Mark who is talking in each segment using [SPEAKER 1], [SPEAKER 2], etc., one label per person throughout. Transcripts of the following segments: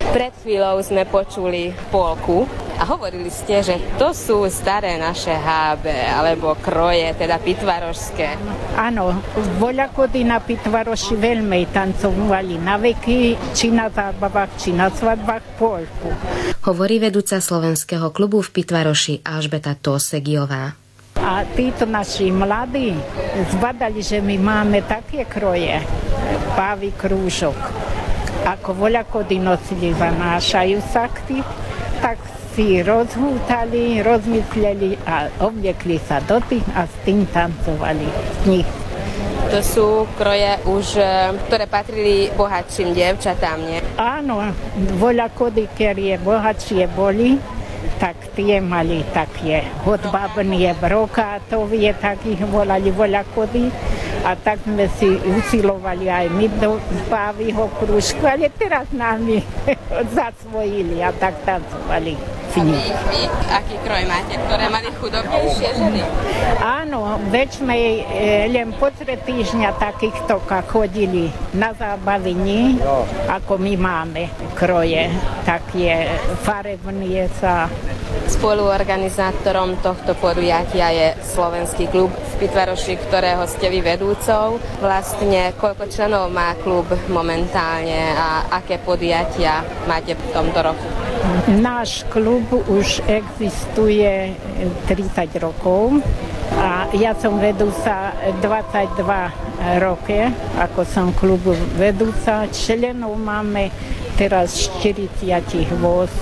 [SPEAKER 1] Pred chvíľou sme počuli polku a hovorili ste, že to sú staré naše hábe, alebo kroje, teda pitvarošské.
[SPEAKER 2] Áno, voľakody na Pitvaroši veľmi tancovali na veky, či na zábavách, či na svadbách polku.
[SPEAKER 3] Hovorí vedúca slovenského klubu v Pitvaroši Alžbeta Tosegiová.
[SPEAKER 2] A títo naši mladí zbadali, že my máme také kroje, pávy krúžok, ako voľakody nosili, zanášajú sakty, tak si rozhútali, rozmysleli a obliekli sa do tých a s tým tancovali z nich.
[SPEAKER 1] To sú kroje už, ktoré patrili bohatším dievčatám, nie?
[SPEAKER 2] Áno, voľakody, ktoré bohatšie boli, tak tie mali také hodbabnie brokátovie, tak ich volali voľakody. A tak sme si usilovali aj my do pávýho krúžku, ale teraz nami zasvojili a tak tancovali s nimi.
[SPEAKER 1] Aký kroj máte, ktoré mali chudobnejšie ženy?
[SPEAKER 2] Áno, veď sme len po 3 týždňa takýchto chodili na zábavy, nie? Ako my máme kroje, také farebnie sa.
[SPEAKER 1] Spoluorganizátorom tohto podujatia je Slovenský klub v Pitvaroši, ktorého ste vy vedúcou. Vlastne koľko členov má klub momentálne a aké podujatia máte v tomto roku?
[SPEAKER 2] Náš klub už existuje 30 rokov a ja som vedúca 22 roky, ako som klubu vedúca. Členov máme teraz 48.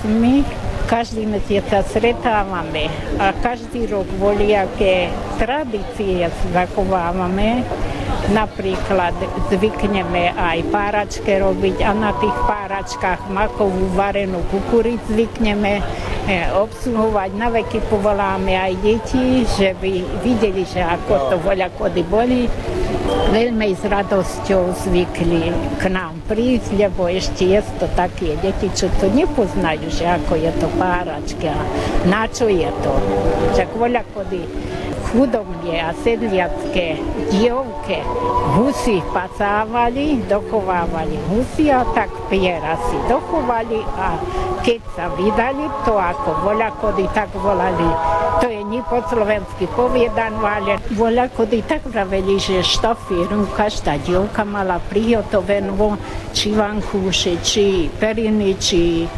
[SPEAKER 2] Každý mesiac sa stretávame a každý rok voľaké tradície zachovávame. Napríklad zvykneme aj páračke robiť a na tých páračkách makovú varenú kukuric zvykneme obsluhovať. Na veky povoláme aj deti, že by videli, že ako to voľakody boli. Veľmi s radosťou zvykli k nám prísť, lebo ešte je to také deti, čo to nepoznajú, že ako je to páračka, na čo je to. Však voľakody chudobne a sedliacké dievke husy pacávali, dochovávali husy a tak piera si dochovali a keď sa vydali, to ako voľakody tak volali. To je nie po slovensky povedané, ale voľakody tak vraveli, že štafíru každá dievka mala prihotovenú či vankúše, či periny, či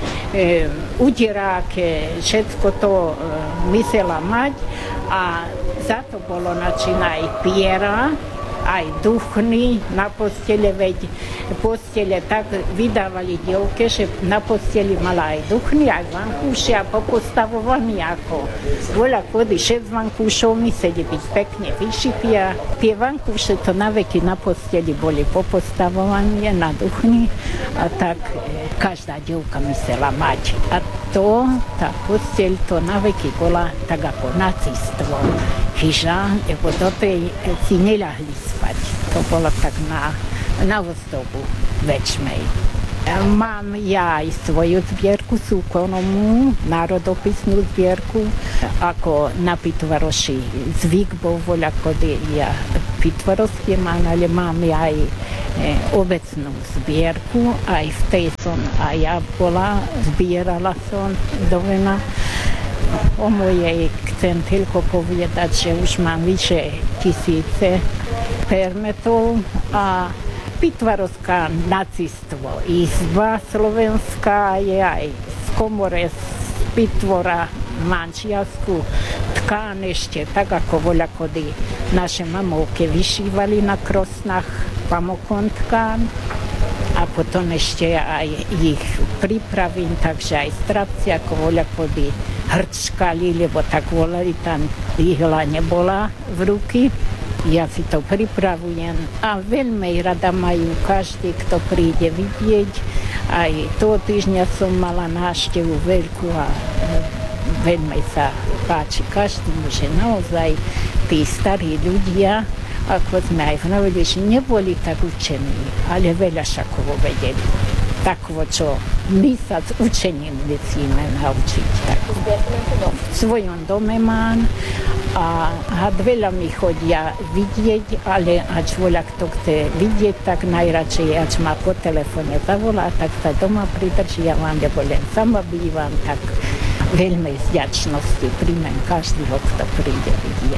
[SPEAKER 2] udieráke, všetko to myslela mať a za to bolo načína aj piera, aj duchny na postele, veď postele tak vydávali dievke, že na posteli mala aj duchny, aj vankúše a popostavovaní ako voľakody 6 vankúšov museli byť pekne vyšití a tie vankúše to na veky na posteli boli popostavovaní na duchny a tak každá dievka musela mať. A to, tá posteľ, to na veky bola tak ako nacistvo. Chyža, lebo do tej si neľahli spať. To bolo tak na ozdobu väčšmej. Mám ja aj svoju zbierku súkromnú, národopisnú zbierku, ako na Pitvaroši zvyk bol voľakody ja pitvarovský mám, ale mám aj obecnú zbierku, aj v tej som aj ja bola, zbierala som do vena. O mojej chcem toľko povedať, že už mám vyše 1000 permetov a pitvarovská nacistvo. Izba slovenská je aj z komore z Pitvora mančiarsku tkán ešte, tak ako voľakody naše mamovke vyšívali na krosnách pamokon tkán. A potom ešte aj ich pripravím, takže aj strapci ako voľakody hrčkali, lebo tak volali, tam ihla nebola v ruky. Ja si to pripravujem a veľmi rada majú každý, kto príde vidieť. Aj toho týždňa som mala návštevu veľkú a veľmi sa páči každému, že naozaj tí starí ľudia, ako sme aj vravili, že neboli tak učení, ale veľa šakovo vedeli. Takovo, čo my sa s učením musíme naučiť. Tak. V svojom dome mám a veľa mi chodia vidieť, ale ač voľa kto chce vidieť, tak najradšej, ač ma po telefóne zavolá, tak sa doma pridrží, ja vám len sama bývam, tak veľmi z vďačnosti príjmem každého, kto príde vidieť.